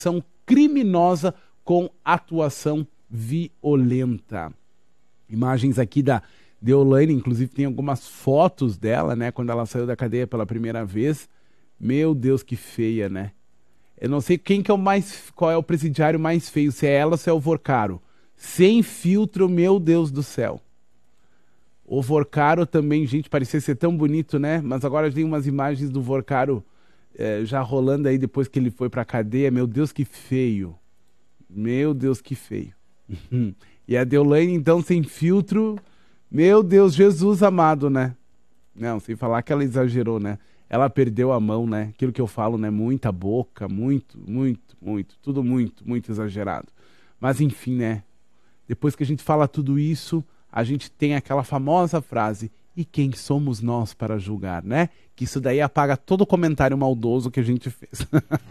ação criminosa com atuação violenta. Imagens aqui da Deolane, inclusive tem algumas fotos dela, né, quando ela saiu da cadeia pela primeira vez. Meu Deus, que feia, né? Eu não sei quem que é qual é o presidiário mais feio, se é ela ou se é o Vorcaro. Sem filtro, meu Deus do céu. O Vorcaro também, gente, parecia ser tão bonito, né? Mas agora tem umas imagens do Vorcaro já rolando aí depois que ele foi pra cadeia. Meu Deus, que feio. Meu Deus, que feio. E a Deolane, então, sem filtro. Meu Deus, Jesus amado, né? Não, sem falar que ela exagerou, né? Ela perdeu a mão, né? Aquilo que eu falo, né? Muita boca, muito. Tudo muito exagerado. Mas enfim, né? Depois que a gente fala tudo isso, a gente tem aquela famosa frase: e quem somos nós para julgar, né? Que isso daí apaga todo o comentário maldoso que a gente fez.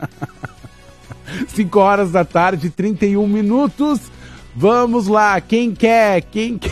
5 horas da tarde, 31 minutos. Vamos lá, quem quer?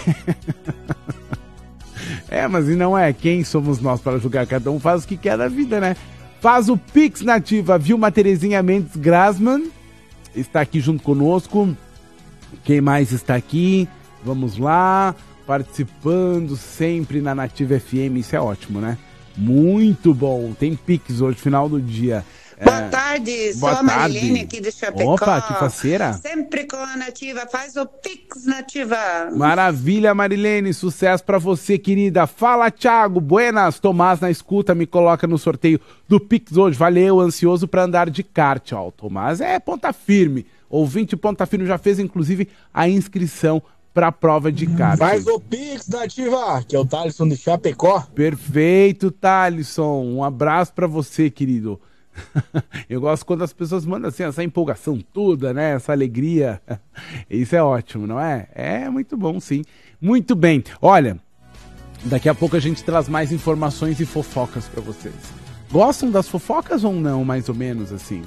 Mas e não é quem somos nós para julgar, cada um faz o que quer da vida, né? Faz o Pix na ativa, Vilma Terezinha Mendes Grasman está aqui junto conosco. Quem mais está aqui? Vamos lá, participando sempre na Nativa FM, isso é ótimo, né? Muito bom, tem Pix hoje, final do dia. Boa tarde, sou a Marilene aqui de Chapecó. Opa, que faceira. Sempre com a Nativa, faz o Pix Nativa. Maravilha, Marilene, sucesso pra você, querida. Fala, Thiago, buenas, Tomás na escuta, me coloca no sorteio do Pix hoje. Valeu, ansioso pra andar de kart, ó. O Tomás é ponta firme, ouvinte ponta firme, já fez inclusive a inscrição pra prova de kart. Faz o Pix Nativa, que é o Thalisson de Chapecó. Perfeito, Thalisson, um abraço pra você, querido. Eu gosto quando as pessoas mandam assim, essa empolgação toda, né? Essa alegria. Isso é ótimo, não é? É muito bom, sim. Muito bem. Olha, daqui a pouco a gente traz mais informações e fofocas pra vocês. Gostam das fofocas ou não, mais ou menos assim?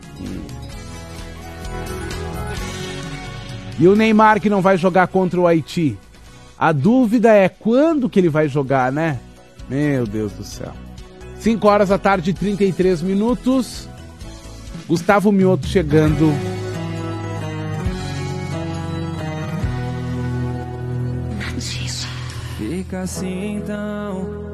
E o Neymar que não vai jogar contra o Haiti? A dúvida é quando que ele vai jogar, né? Meu Deus do céu. 5 horas da tarde, 33 minutos. Gustavo Mioto chegando. Fica assim então,